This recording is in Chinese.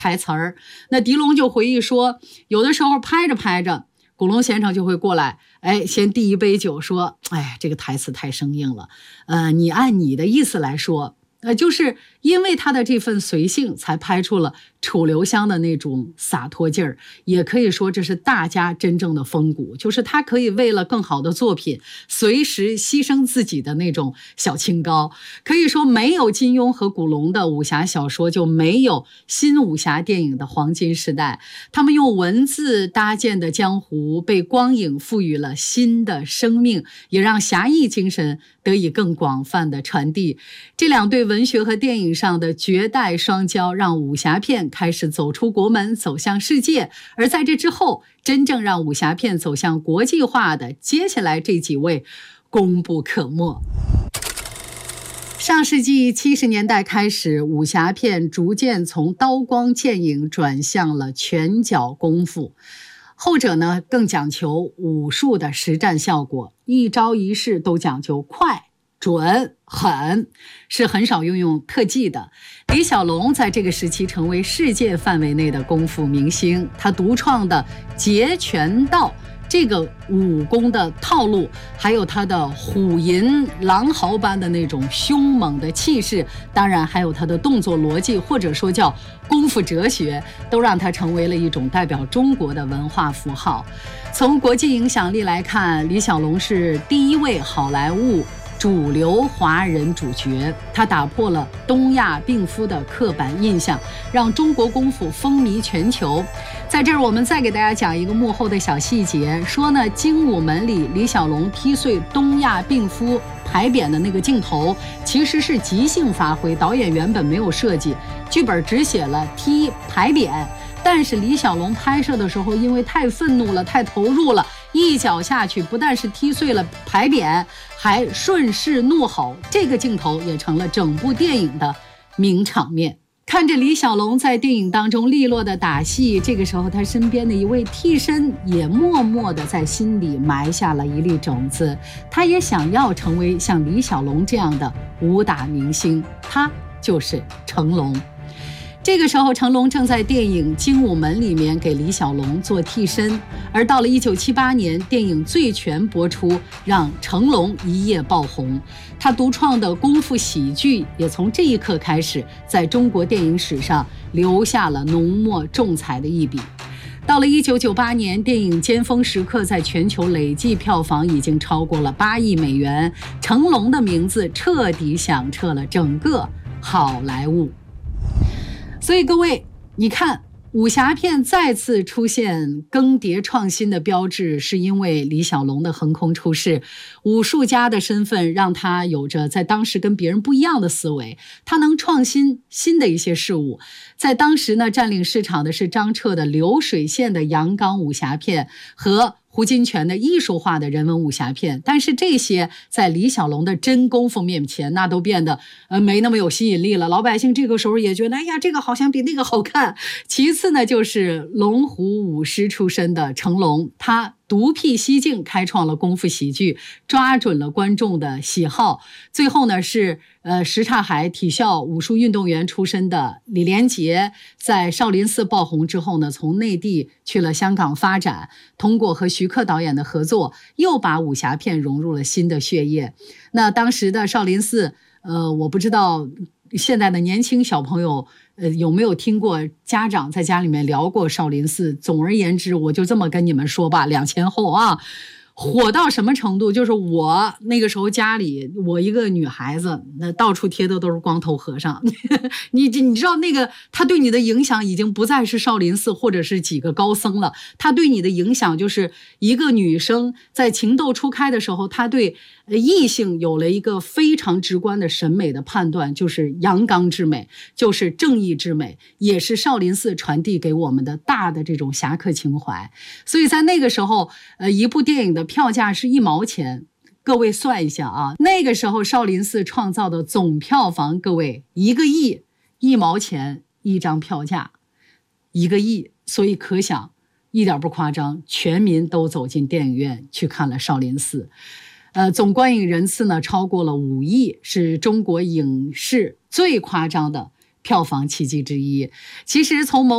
台词儿。那狄龙就回忆说，有的时候拍着拍着，古龙先生就会过来，先递一杯酒，说，这个台词太生硬了，你按你的意思来说。就是因为他的这份随性，才拍出了楚留香的那种洒脱劲儿，也可以说这是大家真正的风骨，就是他可以为了更好的作品，随时牺牲自己的那种小清高。可以说没有金庸和古龙的武侠小说，就没有新武侠电影的黄金时代。他们用文字搭建的江湖，被光影赋予了新的生命，也让侠义精神得以更广泛的传递。这两对文学和电影上的绝代双骄，让武侠片开始走出国门，走向世界。而在这之后，真正让武侠片走向国际化的，接下来这几位功不可没。上世纪70年代开始，武侠片逐渐从刀光剑影转向了拳脚功夫。后者呢，更讲求武术的实战效果，一招一式都讲究快、准、狠，是很少用特技的。李小龙在这个时期成为世界范围内的功夫明星，他独创的截拳道这个武功的套路，还有他的虎吟狼嚎般的那种凶猛的气势，当然还有他的动作逻辑，或者说叫功夫哲学，都让他成为了一种代表中国的文化符号。从国际影响力来看，李小龙是第一位好莱坞主流华人主角，他打破了东亚病夫的刻板印象，让中国功夫风靡全球。在这儿我们再给大家讲一个幕后的小细节，说呢，精武门里李小龙踢碎东亚病夫牌匾的那个镜头其实是即兴发挥，导演原本没有设计，剧本只写了踢牌匾，但是李小龙拍摄的时候因为太愤怒了，太投入了，一脚下去不但是踢碎了牌匾，还顺势怒吼，这个镜头也成了整部电影的名场面。看着李小龙在电影当中利落的打戏，这个时候他身边的一位替身也默默地在心里埋下了一粒种子，他也想要成为像李小龙这样的武打明星，他就是成龙。这个时候成龙正在电影《精武门》里面给李小龙做替身，而到了1978年电影《醉拳》播出，让成龙一夜爆红。他独创的功夫喜剧也从这一刻开始在中国电影史上留下了浓墨重彩的一笔。到了1998年，电影《尖峰时刻》在全球累计票房已经超过了8亿美元，成龙的名字彻底响彻了整个好莱坞。所以各位，你看武侠片再次出现更迭创新的标志，是因为李小龙的横空出世。武术家的身份让他有着在当时跟别人不一样的思维，他能创新新的一些事物。在当时呢，占领市场的是张彻的流水线的阳刚武侠片和胡金铨的艺术化的人文武侠片，但是这些在李小龙的真功夫面前，那都变得没那么有吸引力了。老百姓这个时候也觉得，哎呀，这个好像比那个好看。其次呢，就是龙虎武师出身的成龙，他独辟蹊径，开创了功夫喜剧，抓准了观众的喜好。最后呢，是什刹海体校武术运动员出身的李连杰，在少林寺爆红之后呢，从内地去了香港发展，通过和徐克导演的合作，又把武侠片融入了新的血液。那当时的少林寺，我不知道现在的年轻小朋友有没有听过家长在家里面聊过少林寺。总而言之，我就这么跟你们说吧，2000后啊，火到什么程度，就是我那个时候家里，我一个女孩子，那到处贴的都是光头和尚你知道那个他对你的影响已经不再是少林寺或者是几个高僧了，他对你的影响就是一个女生在情窦初开的时候，她对异性有了一个非常直观的审美的判断，就是阳刚之美，就是正义之美，也是少林寺传递给我们的大的这种侠客情怀。所以在那个时候，一部电影的票价是1毛钱，各位算一下啊，那个时候少林寺创造的总票房，各位1个亿，1毛钱一张票价，1个亿，所以可想一点不夸张，全民都走进电影院去看了少林寺。总观影人次呢超过了5亿，是中国影视最夸张的票房奇迹之一。其实从某